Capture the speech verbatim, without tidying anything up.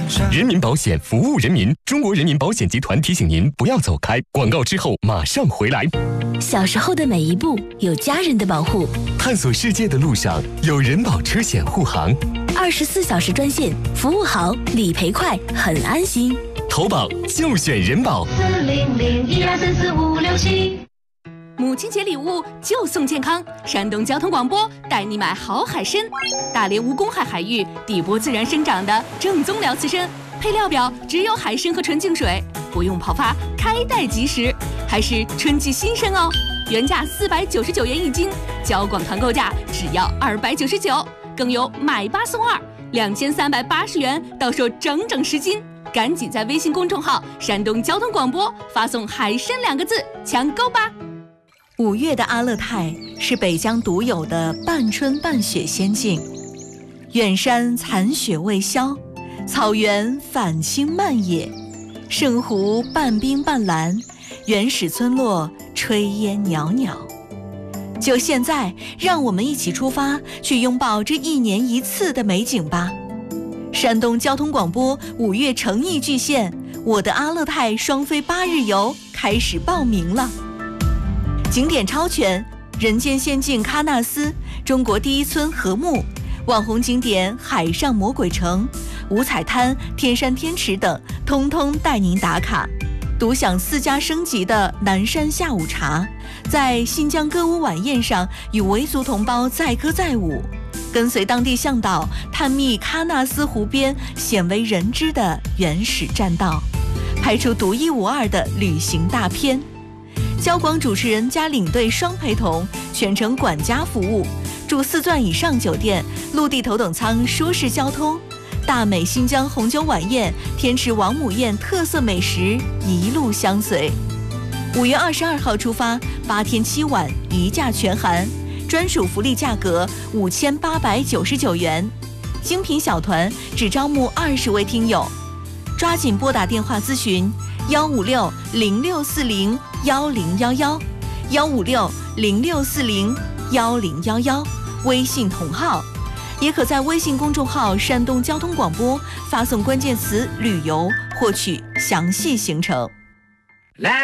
人民保险服务人民，中国人民保险集团提醒您不要走开。广告之后马上回来。 小时候的每一步有家人的保护， 探索世界的路上有人保车险护航， 二十四小时专线，服务好，理赔快，很安心。 投保就选人保。 四零零一二三四五六七。 母亲节礼物就送健康，山东交通广播带你买好海参，大连无公海海域底部自然生长的正宗辽刺参，配料表只有海参和纯净水，不用泡发，开袋即食，还是春季新鲜哦，原价四百九十九元一斤，交广团购价只要二百九十九，更有买八送二，两千三百八十元到手整整十斤，赶紧在微信公众号山东交通广播发送海参两个字抢购吧。 五月的阿勒泰是北疆独有的半春半雪仙境，远山残雪未消，草原返青漫野，圣湖半冰半蓝，原始村落炊烟袅袅。就现在，让我们一起出发，去拥抱这一年一次的美景吧。山东交通广播五月诚意巨献，我的阿勒泰双飞八日游开始报名了。景点超全，人间仙境喀纳斯，中国第一村禾木，网红景点海上魔鬼城、五彩滩、天山天池等，通通带您打卡。独享四家升级的南山下午茶，在新疆歌舞晚宴上与维族同胞载歌载舞，跟随当地向导探秘喀纳斯湖边鲜为人知的原始栈道，拍出独一无二的旅行大片。交广主持人加领队双陪同，全程管家服务，住四钻以上酒店，陆地头等舱舒适交通，大美新疆红酒晚宴、天池王母宴特色美食一路相随。五月二十二号出发，八天七晚一价全含，专属福利价格五千八百九十九元，精品小团只招募二十位听友，抓紧拨打电话咨询幺五六零六四零幺零幺幺，幺五六零六四零幺零幺幺，微信同号，也可在微信公众号山东交通广播发送关键词旅游获取详细行程。